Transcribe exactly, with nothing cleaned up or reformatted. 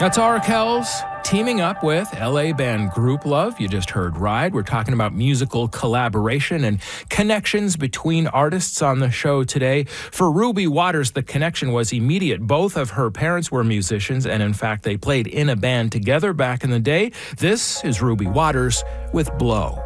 That's Arkells teaming up with L A band Grouplove. You just heard Ride. We're talking about musical collaboration and connections between artists on the show today. For Ruby Waters, the connection was immediate. Both of her parents were musicians, and in fact, they played in a band together back in the day. This is Ruby Waters with Blow.